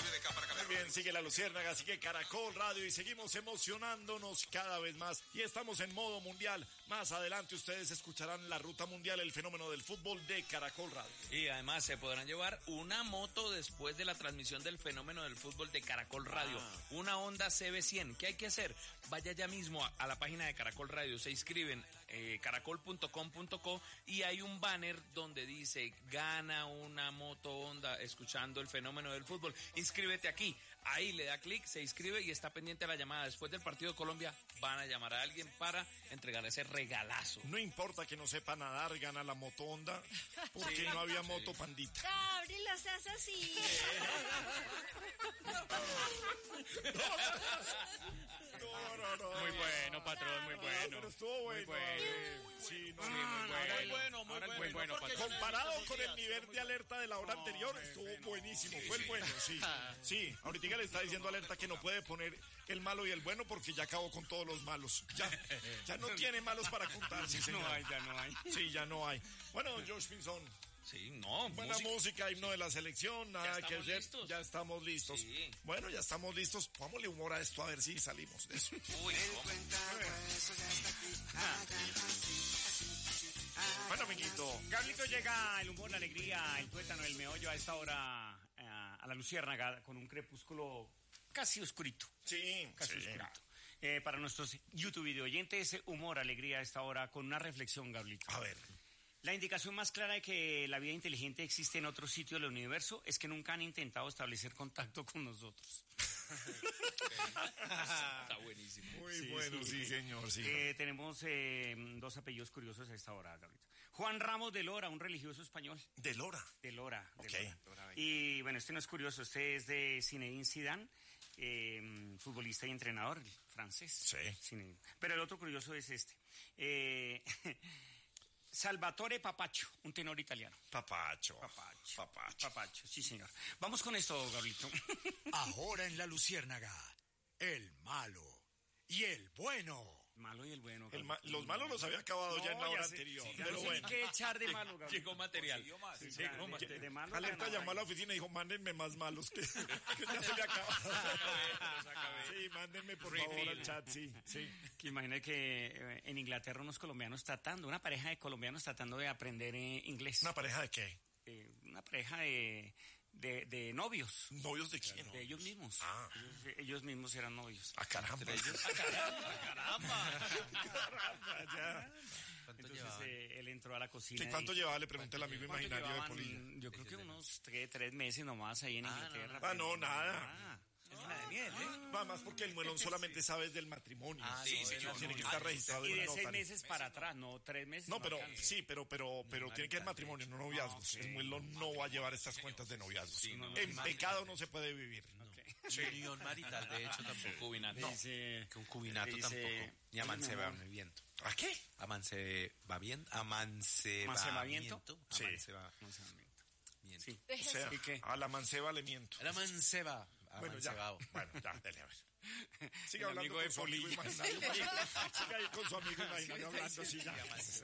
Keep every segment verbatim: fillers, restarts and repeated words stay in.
Muy bien, sigue la Luciérnaga, sigue Caracol Radio y seguimos emocionándonos cada vez más. Y estamos en modo mundial. Más adelante ustedes escucharán la ruta mundial, el fenómeno del fútbol de Caracol Radio. Y además se podrán llevar una moto después de la transmisión del fenómeno del fútbol de Caracol Radio. Ah. Una Honda C B cien. ¿Qué hay que hacer? Vaya ya mismo a, a la página de Caracol Radio. Se inscriben eh, caracol punto com punto co y hay un banner donde dice gana una moto Honda escuchando el fenómeno del fútbol. Inscríbete aquí. Ahí le da clic, se inscribe y está pendiente a la llamada. Después del partido de Colombia van a llamar a alguien para entregar ese regalazo. No importa que no sepa nadar, gana la moto Honda, porque sí, no había sí. moto Pandita. Gabriel, lo seas así. No, no, no. Muy bueno, patrón, muy bueno. Pero estuvo bueno. Muy bueno. Sí, no, sí, muy bueno. bueno. Muy bueno, muy bueno. Muy bueno, patrón. Comparado con el nivel de alerta de la hora anterior, estuvo buenísimo. Fue el bueno, sí. Sí, ahorita le está diciendo alerta que no puede poner el malo y el bueno porque ya acabó con todos los malos. Ya, ya no tiene malos para contar, sí, señor. No hay, ya no hay. Sí, ya no hay. Bueno, Josh Pinzón. Sí, no. Buena música, música himno de la selección, nada que hacer. Listos. Ya estamos listos. Sí. Bueno, ya estamos listos. Póngale humor a esto a ver si salimos de eso. Uy, bueno, amiguito. Carlito, llega el humor, la alegría, el tuétano, el meollo a esta hora uh, a la Luciérnaga con un crepúsculo casi oscurito. Sí, casi sí. oscurito. Eh, para nuestros YouTube video oyentes, humor, alegría a esta hora con una reflexión, Gabrielito. A ver. La indicación más clara de que la vida inteligente existe en otro sitio del universo es que nunca han intentado establecer contacto con nosotros. Está buenísimo. Muy sí, bueno, sí, sí señor. Sí. Eh, tenemos eh, dos apellidos curiosos a esta hora, Gabriel. Juan Ramos de Lora, un religioso español. ¿De Lora? De Lora. De okay. Lora. Y bueno, este no es curioso, este es de Zinedine Zidane. Eh, futbolista y entrenador francés. Sí. Zinedine. Pero el otro curioso es este. Eh... Salvatore Papacho, un tenor italiano. Papacho. Papacho. Papacho. Papacho, sí, señor. Vamos con esto, Gabrielito. Ahora en la Luciérnaga, el malo y el bueno. El malo y el bueno. El ma los malos los había acabado no, ya en la hora sé, anterior. Sí, pero no sé bueno. ni qué echar de malo, Gabriel. Llegó material. Sí, sí, llegó de, material. De malo Alerta llamó a la oficina y dijo, mándenme más malos que, que ya se le acabó. Sí, mándenme por Refill. favor al chat, sí, sí. Que imagina que eh, en Inglaterra unos colombianos tratando, una pareja de colombianos tratando de aprender eh, inglés. ¿Una pareja de qué? Eh, una pareja de... De, de novios. ¿Novios de quién? De ellos mismos. Ah. Ellos, ellos mismos eran novios. ¡Ah, caramba! Ellos? ¡Ah, caramba! ¡Caramba! ¡Caramba! Ya. Entonces eh, él entró a la cocina. ¿Qué cuánto y, llevaba? Le pregunté al amigo imaginario de Polilla. Yo creo que unos tres, tres meses nomás ahí en ah, Inglaterra. No, no. Ah, no, nada. Ah. Es una de miel, ¿eh? Va más porque el muelón solamente sabe del matrimonio. Ah, sí, sí, no, sí, tiene no, que estar no, registrado y en de una seis nota. meses para atrás, no tres meses. No, no pero alcanza. sí, pero pero pero tiene que haber matrimonio, no noviazgos. Okay. El muelón no va a llevar estas cuentas de noviazgos. Sí, no, en no, pecado no se puede vivir. Okay. Sí. Unión marital, de hecho, tampoco. Cubinato. No. Dice, que un cubinato dice, tampoco. Ni amancebamiento. ¿A qué? Amancebamiento. Amancebamiento. Sí. Amancebamiento. Sí. O sea, ¿y qué? a la manceba le miento. A la manceba. Bueno, ya. Bueno, ya, dale a ver. Siga El hablando amigo con de su amigo Polilla. imaginario. Siga ahí con su amigo imaginario hablando así ya.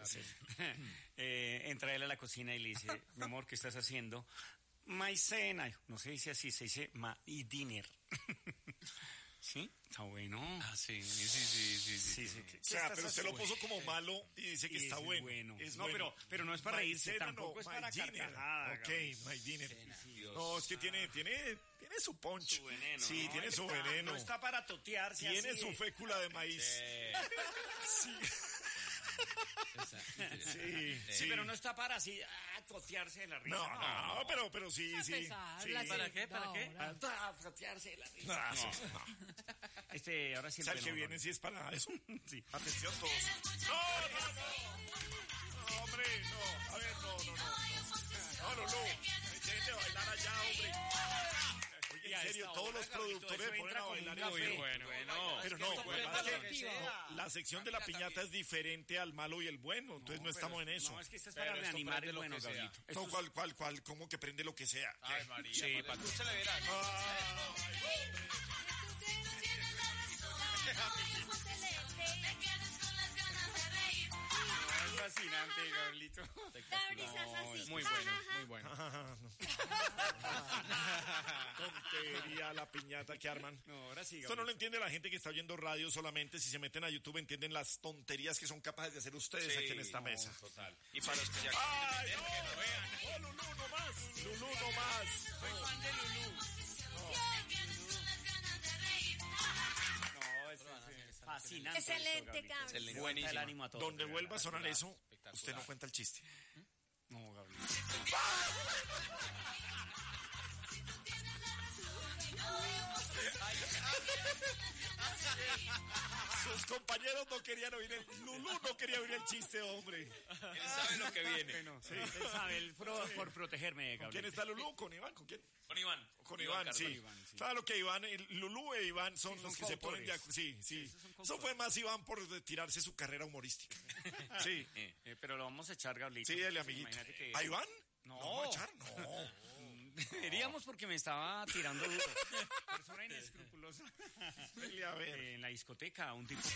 eh, entra él a la cocina y le dice, mi amor, ¿qué estás haciendo? Maicena. No se dice así, se dice ma y dinner. ¿Sí? Está bueno. Ah, sí, sí, sí, sí. sí, sí, sí. O sea, pero usted lo puso como malo y dice que y está bueno. bueno. Es no, bueno. pero, pero no es para reírse, cena, tampoco no, es para carcajada. Ok, my dinner. Cena, No, es que tiene, tiene, tiene su poncho. Su veneno. Sí, ¿no? tiene Está, su veneno. No está para totearse Tiene así su de... fécula de maíz. Sí. Exacto. Sí, Sí, sí. pero no está para así, ah, totearse de la risa. No, no, no, pero, pero sí, sí. Pesar, sí. la ¿Para qué? ¿Para qué? Ah, totearse de la risa. No, sí, No. no. Este, ahora sí O sea, el el que bueno, viene sí es para eso. Sí. Atención todos. No, no, no. No, hombre, no. A ver, no, no, no. No, no, no. Dejen de bailar allá, hombre. Oye, Y en a serio, esta todos hora, los Gabrielito, productores eso ponen entra a con bailar un en café. serio. Bueno, bueno. Pero no, Esto pues, fue más para que lo que sea. la sección de la piñata es diferente al malo y el bueno, entonces no, pero- estamos en eso. No, es que esto es Pero para esto reanimar prende el lo bueno, que sea. Gabrielito. No, Esto es- cuál, cuál, cuál, cómo que prende lo que sea. Ay, María. Sí, Sí, patrón. se le verá. Es fascinante, Gabrielito. David, estás así. Muy bueno, muy bueno. Tontería la piñata que arman. No, ahora sí, Esto no lo Gabrielito. entiende la gente que está oyendo radio solamente. Si se meten a YouTube entienden las tonterías que son capaces de hacer ustedes Sí, aquí en esta no, mesa. Total. Y para los que ya ¡Ay, quieren no! meter, que lo vean. ¡Oh, Lulú, no más! ¡Lulú, no más! Soy fan de Lulú. No, es, es, es fascinante. Excelente, esto, Gabrielito. Gabriel. Excelente. Levanta Buenísimo. el ánimo a todos. Donde de vuelva a verdad. sonar eso, espectacular. usted no cuenta el chiste. No, Gabrielito. Sus compañeros no querían oír el... Lulú no quería oír el chiste, hombre. Él sabe lo que viene. Bueno, sí, él sabe, él pro- por protegerme, ¿Con Gabriel. quién está Lulú? ¿Con Iván? ¿Con quién? Con Iván. Con Iván, Carlos. sí. Iván, sí. Claro que Iván, el- Lulú e Iván son Sí, los son que se ponen de coautores. acu- Sí, sí. Esos son Eso coautores. fue más Iván por tirarse su carrera humorística. Sí. Eh, Eh, pero lo vamos a echar, Gabrielito. Sí, dale, amiguito. Imagínate que... ¿A Iván? No. ¿Lo vamos a echar? No. Deberíamos porque me estaba tirando duro. Persona inescrupulosa. Dele a ver. Eh, en la discoteca, un tipo...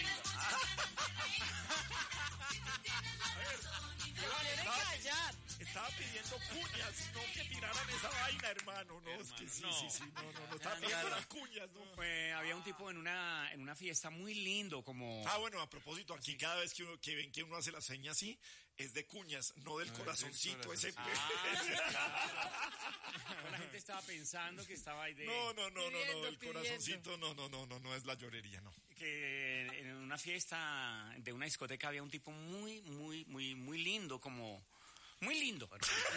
Estaba pidiendo cuñas, no que tiraran esa vaina, hermano. No, es que sí, no. sí, sí. No, no, no. Estaba pidiendo las cuñas, ¿no? Pues había un tipo en una, en una fiesta muy lindo, como... Ah, bueno, a propósito, aquí cada vez que, uno, que ven que uno hace la seña así, es de cuñas, no del corazoncito ese. Ah, la gente estaba pensando que estaba ahí de... No, no, no, no, no, Pidiendo, el pidiendo. corazoncito, no, no, no, no, no es la llorería, no. Que en una fiesta de una discoteca había un tipo muy, muy, muy, muy lindo, como... Muy lindo.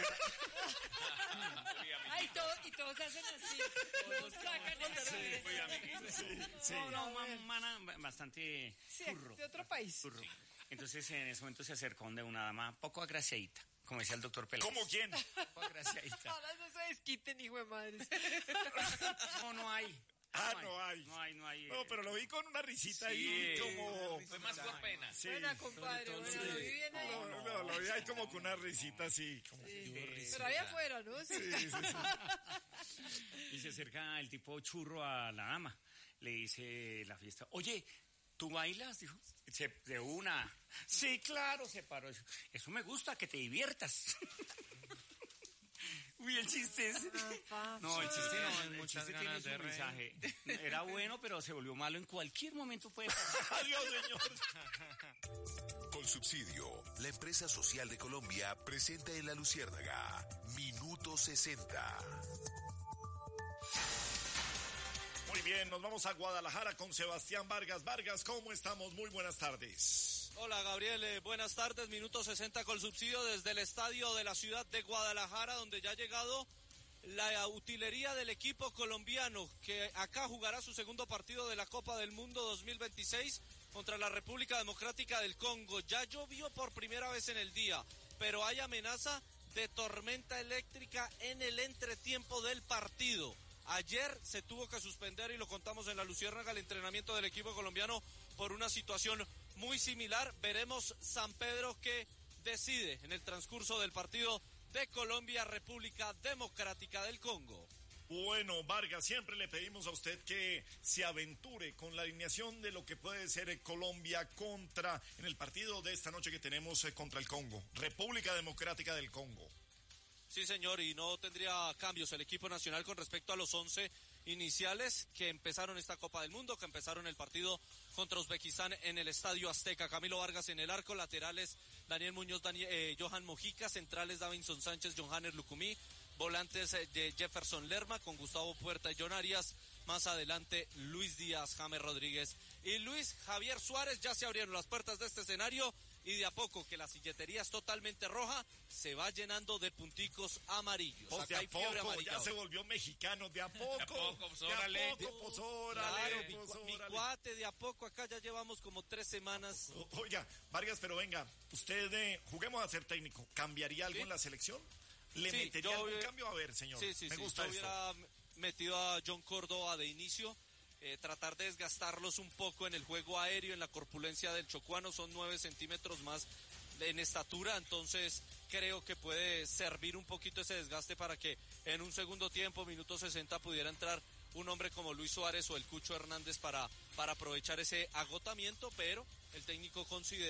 Ay, todo, y todos hacen así. Todos sacan el Sí, No, no, ma- mana bastante Sí, furro. de otro país. furro. Entonces en ese momento se acercó donde una dama poco agraciadita, como decía el doctor Peláez. ¿Cómo quién? Poco agraciadita. Ahora no se desquiten, hijo de madre. No, no hay. Ah, no hay. No hay, no hay. No, eh, pero lo vi con una risita Sí, ahí como... Fue más por pena. Sí. Buena, compadre. Bueno, lo vi bien ahí. No, no, lo vi ahí como con una risita así. Como... Pero ahí afuera, ¿no? Sí. Sí, sí, sí. Y se acerca el tipo churro a la dama. Le dice la fiesta, oye, ¿tú bailas? Dijo, se, de una. Sí, claro, se paró. Eso me gusta, que te diviertas. Uy, el chiste es... No, el chiste no, el Muchas chiste tiene ganas su de reír. mensaje. Era bueno, pero se volvió malo. En cualquier momento puede pasar. Adiós, señor. Con Subsidio, la empresa social de Colombia presenta en La Luciérnaga Minuto sesenta. Muy bien, nos vamos a Guadalajara con Sebastián Vargas. Vargas, ¿cómo estamos? Muy buenas tardes. Hola Gabriel, eh, buenas tardes, minuto sesenta con Subsidio desde el estadio de la ciudad de Guadalajara, donde ya ha llegado la utilería del equipo colombiano, que acá jugará su segundo partido de la Copa del Mundo dos mil veintiséis contra la República Democrática del Congo. Ya llovió por primera vez en el día, pero hay amenaza de tormenta eléctrica en el entretiempo del partido. Ayer se tuvo que suspender, y lo contamos en La Luciérnaga, el entrenamiento del equipo colombiano por una situación muy similar. Veremos San Pedro qué decide en el transcurso del partido de Colombia, República Democrática del Congo. Bueno, Vargas, siempre le pedimos a usted que se aventure con la alineación de lo que puede ser eh, Colombia contra, en el partido de esta noche que tenemos eh, contra el Congo, República Democrática del Congo. Sí, señor, y no tendría cambios el equipo nacional con respecto a los once iniciales que empezaron esta Copa del Mundo, que empezaron el partido contra Uzbekistán en el Estadio Azteca. Camilo Vargas en el arco, laterales Daniel Muñoz, Daniel, eh, Johan Mojica, centrales Davinson Sánchez, Johanner Lucumí, volantes eh, de Jefferson Lerma con Gustavo Puerta y John Arias. Más adelante Luis Díaz, James Rodríguez y Luis Javier Suárez. Ya se abrieron las puertas de este escenario y de a poco, que la silletería es totalmente roja, se va llenando de punticos amarillos. Pues Acá de a hay fiebre poco, amarilla ya hoy. se volvió mexicano, de a poco. De a poco, pues, de a órale. poco, pues, órale, Claro, mi, pues, cua- mi órale. cuate, de a poco, acá ya llevamos como tres semanas. O- Oiga, Vargas, pero venga, usted, eh, juguemos a ser técnico, ¿cambiaría algo ¿Sí? en la selección? ¿Le Sí, metería yo algún hubiera- cambio? A ver, señor, Sí, sí, me sí, gusta yo esto. hubiera metido a John Córdoba de inicio, eh, tratar de desgastarlos un poco en el juego aéreo, en la corpulencia del chocuano, son nueve centímetros más en estatura, entonces creo que puede servir un poquito ese desgaste para que en un segundo tiempo, minuto sesenta, pudiera entrar un hombre como Luis Suárez o el Cucho Hernández para, para aprovechar ese agotamiento, pero el técnico considera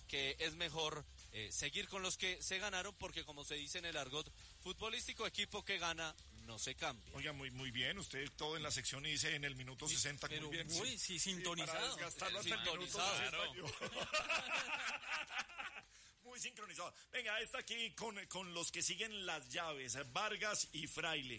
que es mejor eh, seguir con los que se ganaron, porque como se dice en el argot futbolístico, equipo que gana no se cambia. Oiga, muy, muy bien, usted todo en la sección dice en el minuto sesenta, pero muy bien. muy, sí, sí, sintonizado. Para desgastarlo hasta Sintonizado. el minuto sesenta. Muy sincronizado. Venga, está aquí con, con los que siguen las llaves, Vargas y Fraile.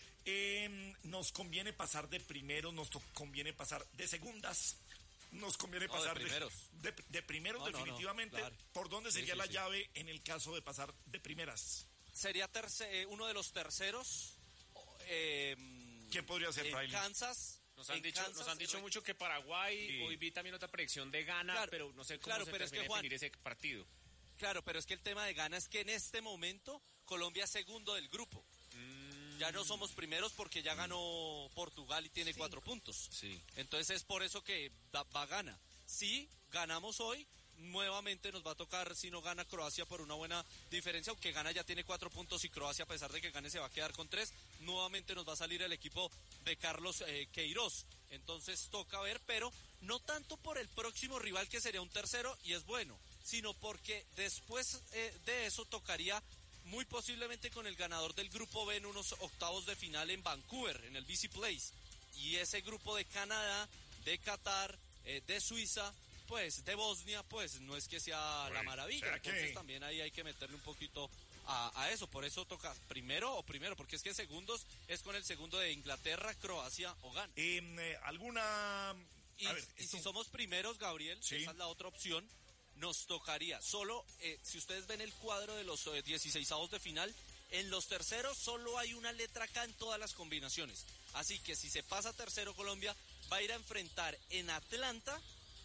Eh, nos conviene pasar de primeros, nos to- conviene pasar de segundas, nos conviene No, pasar de primeros. de, de, de primeros No, no, no, definitivamente. claro. ¿Por dónde Sí, sería sí, la sí. llave en el caso de pasar de primeras? Sería terce- eh, uno de los terceros. Eh, ¿Quién podría ser, en Fraile? Kansas. Nos han en dicho, Kansas, nos han dicho eh, mucho que Paraguay, Sí. hoy vi también otra predicción de Ghana, Claro, pero no sé cómo claro, se pero es que, termina de Juan, definir ese partido. Claro, pero es que el tema de Ghana es que en este momento Colombia es segundo del grupo. Ya no somos primeros porque ya ganó Portugal y tiene cuatro puntos. Sí. Entonces es por eso que da- va Ghana. Si ganamos hoy, nuevamente nos va a tocar, si no gana Croacia por una buena diferencia, aunque Ghana ya tiene cuatro puntos y Croacia, a pesar de que gane, se va a quedar con tres, nuevamente nos va a salir el equipo de Carlos eh, Queiroz. Entonces toca ver, pero no tanto por el próximo rival, que sería un tercero y es bueno, sino porque después eh, de eso tocaría muy posiblemente con el ganador del grupo B en unos octavos de final en Vancouver, en el B C Place. Y ese grupo de Canadá, de Qatar, eh, de Suiza, pues de Bosnia, pues no es que sea Uy, la maravilla. o sea Entonces que- también ahí hay que meterle un poquito a, a eso. Por eso toca primero o primero, porque es que segundos es con el segundo de Inglaterra, Croacia o Ghana. Eh, eh, ¿Alguna...? Y, a ver, y esto- si somos primeros, Gabriel, Sí. esa es la otra opción, nos tocaría solo, eh, si ustedes ven el cuadro de los eh, dieciseisavos de final, en los terceros solo hay una letra K en todas las combinaciones. Así que si se pasa tercero Colombia, va a ir a enfrentar en Atlanta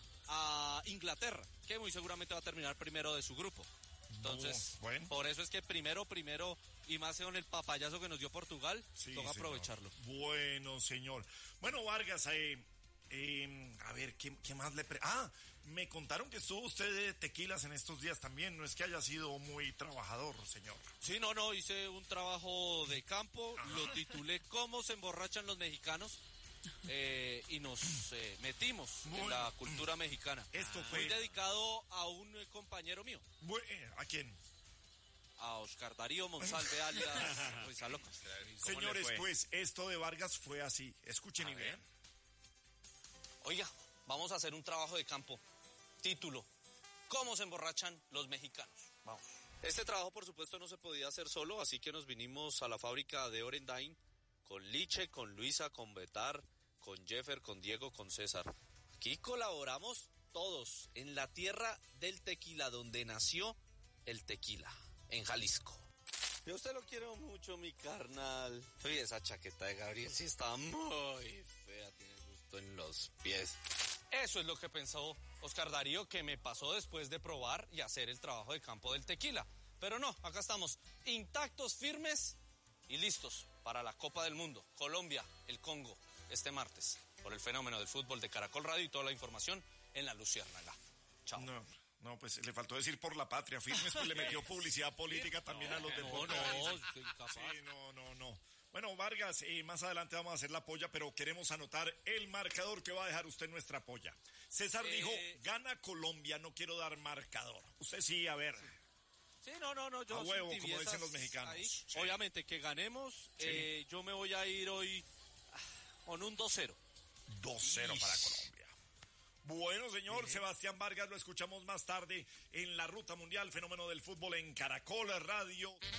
a Inglaterra, que muy seguramente va a terminar primero de su grupo. Entonces, No, bueno. por eso es que primero, primero, y más con el papayazo que nos dio Portugal, Sí, toca señor. aprovecharlo. Bueno, señor. Bueno, Vargas, eh, eh, a ver, ¿qué, qué más le... Pre ah, me contaron que estuvo usted de tequilas en estos días también. No es que haya sido muy trabajador, señor. Sí, no, no, hice un trabajo de campo, lo titulé ¿Cómo se emborrachan los mexicanos? Eh, y nos eh, metimos Muy- en la cultura mexicana. Esto Fui fue... dedicado a un eh, compañero mío, Bu- eh, ¿A quién? a Oscar Darío Monsalve, alias Rizaloca. ¿Cómo le Señores, fue? pues esto de Vargas fue así. Escuchen A y ver. vean. Oiga, vamos a hacer un trabajo de campo. Título: ¿Cómo se emborrachan los mexicanos? Vamos. Este trabajo, por supuesto, no se podía hacer solo, así que nos vinimos a la fábrica de Orendain con Liche, con Luisa, con Betar, con Jeffer, con Diego, con César. Aquí colaboramos todos en la tierra del tequila, donde nació el tequila, en Jalisco. Yo a usted lo quiero mucho, mi carnal. Oye, esa chaqueta de Gabriel sí está muy fea, tiene gusto en los pies. Eso es lo que pensó Oscar Darío, que me pasó después de probar y hacer el trabajo de campo del tequila. Pero no, acá estamos, intactos, firmes y listos para la Copa del Mundo. Colombia, el Congo, este martes, por el fenómeno del fútbol de Caracol Radio, y toda la información en La Luciérnaga. Chao. No, no, pues le faltó decir por la patria. Firmes, pues le metió publicidad política también a los No, deportes. no, estoy incapaz. Sí, no, no, no. Bueno, Vargas, eh, más adelante vamos a hacer la polla, pero queremos anotar el marcador que va a dejar usted nuestra polla. César Eh, dijo, gana Colombia, no quiero dar marcador. Usted sí, a ver. Sí, no, no, no, yo A huevo, sin como dicen tibiezas los mexicanos. ahí. Sí. Obviamente que ganemos, Sí. eh, yo me voy a ir hoy ah, con un dos cero. dos cero Ish. para Colombia. Bueno, señor Sebastián Vargas, lo escuchamos más tarde en la Ruta Mundial, fenómeno del fútbol en Caracol Radio.